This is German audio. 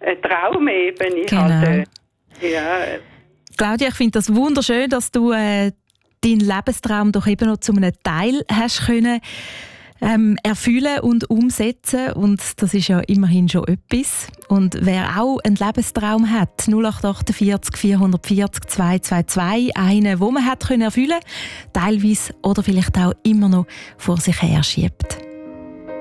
ein Traum eben. Genau. Ja. Claudia, ich finde das wunderschön, dass du deinen Lebenstraum doch eben noch zu einem Teil hast können erfüllen und umsetzen. Und das ist ja immerhin schon etwas. Und wer auch einen Lebenstraum hat, 0848 440 222, einen, den man hat erfüllen können, teilweise oder vielleicht auch immer noch vor sich her schiebt.